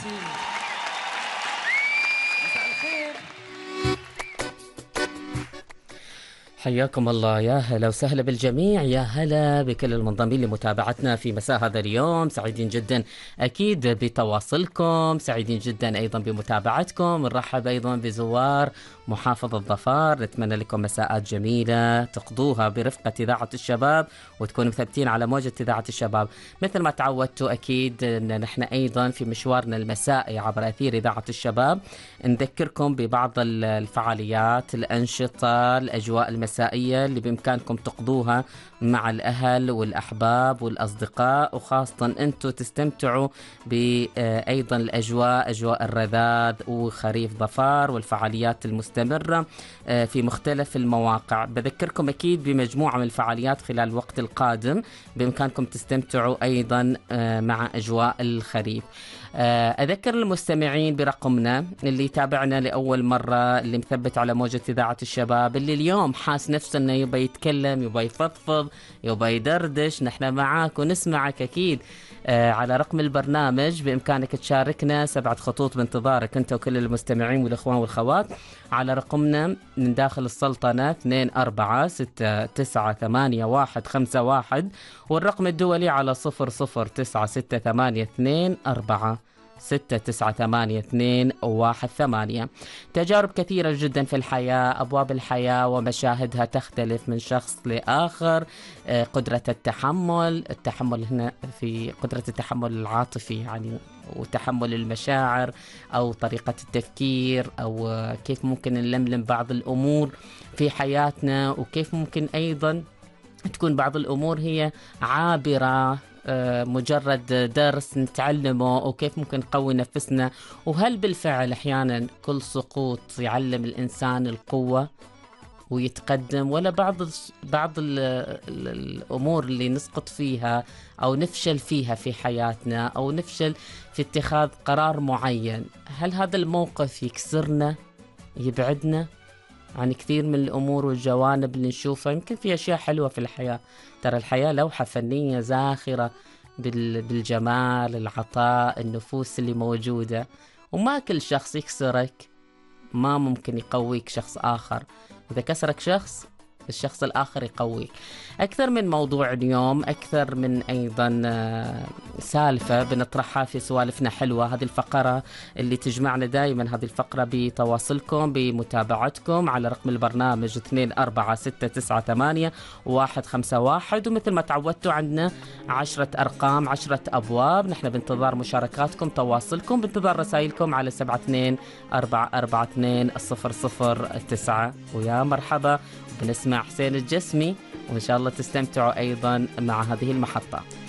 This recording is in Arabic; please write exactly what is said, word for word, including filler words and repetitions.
ياسين. مساء الخير. حياكم الله، يا هلا وسهلا بالجميع، يا هلا بكل المنضمين لمتابعتنا في مساء هذا اليوم. سعيدين جدا أكيد بتواصلكم، سعيدين جدا أيضا بمتابعتكم. نرحب أيضا بزوار محافظة ظفار، نتمنى لكم مساءات جميلة تقضوها برفقة إذاعة الشباب وتكونوا مثبتين على موجة إذاعة الشباب. مثل ما تعودتوا أكيد أن نحن أيضا في مشوارنا المسائي عبر أثير إذاعة الشباب نذكركم ببعض الفعاليات، الأنشطة، الأجواء المسائية اللي بإمكانكم تقضوها مع الأهل والأحباب والأصدقاء، وخاصة أنتم تستمتعوا بأيضا الأجواء، أجواء الرذاذ وخريف ظفار والفعاليات المستمرة في مختلف المواقع. بذكركم أكيد بمجموعة من الفعاليات خلال الوقت القادم بإمكانكم تستمتعوا أيضا مع أجواء الخريف. أذكر المستمعين برقمنا، اللي يتابعنا لأول مرة، اللي مثبت على موجة إذاعة الشباب، اللي اليوم حاس نفسه أنه يبقى يتكلم، يبقى يفضفض، يبقى يدردش، نحن معاك ونسمعك أكيد. آه على رقم البرنامج بإمكانك تشاركنا، سبعة خطوط بانتظارك أنت وكل المستمعين والإخوان والخوات على رقمنا من داخل السلطنة اثنين أربعة ستة تسعة ثمانية واحد خمسة واحد، والرقم الدولي على صفر صفر تسعة ستة ثمانية اثنين أربعة ستة تسعة ثمانية اثنين واحد ثمانية. تجارب كثيرة جدا في الحياة، أبواب الحياة ومشاهدها تختلف من شخص لآخر. قدرة التحمل، التحمل هنا في قدرة التحمل العاطفي يعني، وتحمل المشاعر، أو طريقة التفكير، أو كيف ممكن نلملم بعض الأمور في حياتنا، وكيف ممكن أيضا تكون بعض الأمور هي عابرة، مجرد درس نتعلمه، وكيف ممكن نقوي نفسنا. وهل بالفعل أحيانا كل سقوط يعلم الإنسان القوة ويتقدم، ولا بعض بعض ال ال الأمور اللي نسقط فيها أو نفشل فيها في حياتنا، أو نفشل في اتخاذ قرار معين، هل هذا الموقف يكسرنا، يبعدنا عن كثير من الأمور والجوانب اللي نشوفها؟ يمكن في أشياء حلوة في الحياة، ترى الحياة لوحة فنية زاخرة بالجمال، العطاء، النفوس اللي موجودة، وما كل شخص يكسرك ما ممكن يقويك شخص آخر. إذا كسرك شخص، الشخص الآخر يقويك. أكثر من موضوع اليوم، أكثر من أيضا سالفة بنطرحها في سوالفنا حلوة. هذه الفقرة اللي تجمعنا دائما، هذه الفقرة بتواصلكم، بمتابعتكم على رقم البرنامج اثنين أربعة ستة تسعة ثمانية واحد خمسة واحد. ومثل ما تعودتوا عندنا عشرة أرقام، عشرة أبواب، نحن بانتظار مشاركاتكم، تواصلكم، بانتظار رسائلكم على سبعة اثنين أربعة أربعة اثنين صفر صفر تسعة. ويا مرحبا، بنسمع حسين الجسمي، وإن شاء الله تستمتعوا أيضا مع هذه المحطة.